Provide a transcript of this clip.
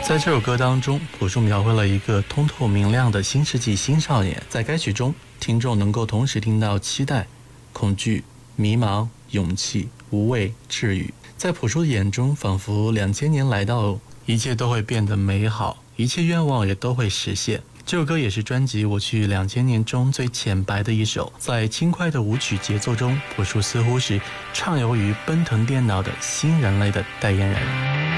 在这首歌当中，朴树描绘了一个通透明亮的新世纪新少年。在该曲中，听众能够同时听到期待、恐惧、迷茫、勇气、无畏、治愈。在朴树的眼中，仿佛2000年来到，一切都会变得美好，一切愿望也都会实现。这首歌也是专辑《我去2000年》中最浅白的一首。在轻快的舞曲节奏中，朴树似乎是畅游于奔腾电脑的新人类的代言人。